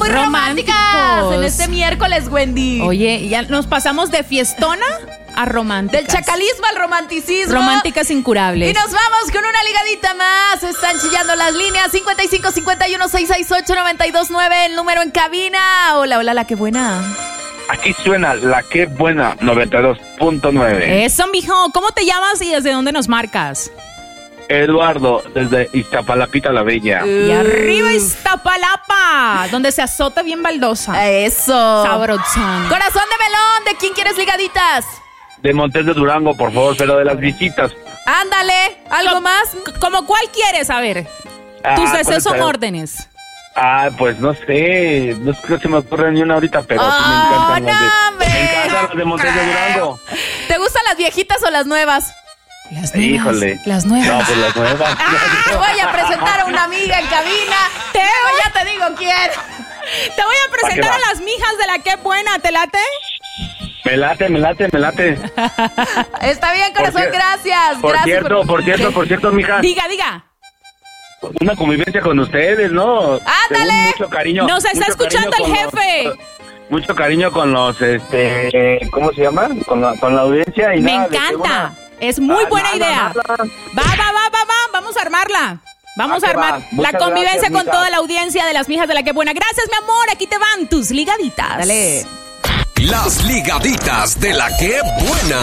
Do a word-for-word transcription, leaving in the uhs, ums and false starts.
muy románticas en este miércoles, Wendy. Oye, ya nos pasamos de fiestona a románticas. Del chacalismo al romanticismo. Románticas incurables. Y nos vamos con una ligadita más. Están chillando las líneas. cincuenta y cinco cincuenta y uno seiscientos sesenta y ocho noventa y dos nueve, el número en cabina. Hola, hola, la que buena. Aquí suena la que buena, noventa y dos punto nueve. Eso, mijo. ¿Cómo te llamas y desde dónde nos marcas? Eduardo, desde Iztapalapita la Bella. Uh. Y arriba Iztapalapa, donde se azota bien baldosa. Eso. Sabrosón. Corazón de melón, ¿de quién quieres ligaditas? De Montes de Durango, por favor, pero de las visitas. Ándale, ¿algo ¿Cómo, más? ¿Cómo cuál quieres? A ver. Ah, Tus deseos son pues, órdenes. Ah, pues no sé, no creo que se me ocurre ni una ahorita, pero oh, sí me encantan no, las de, hombre, me encantan no las de Montes de Durango. ¿Te gustan las viejitas o las nuevas? Las nuevas. Híjole. Las nuevas. No, pues las nuevas. Ah, voy a presentar a una amiga en cabina. Te Luego ya te digo quién. Te voy a presentar a las mijas de la que buena, ¿te late? Me late, me late, me late. Está bien, corazón, Por gracias. Por gracias cierto, por, por cierto, por cierto, mija. Diga, diga. Una convivencia con ustedes, ¿no? ¡Ándale! Según mucho cariño. Nos está mucho escuchando cariño el con jefe. los- mucho cariño con los, este, ¿cómo se llama? Con la, con la audiencia y Me nada, de que encanta. una- Es muy Ah, buena nada, idea. nada. Va, va, va, va, va. Vamos a armarla. Vamos Ah, a que va. armar la Muchas convivencia gracias, con mija. toda la audiencia de las mijas de la que buena. Gracias, mi amor. Aquí te van tus ligaditas. Dale. Las ligaditas de la que buena.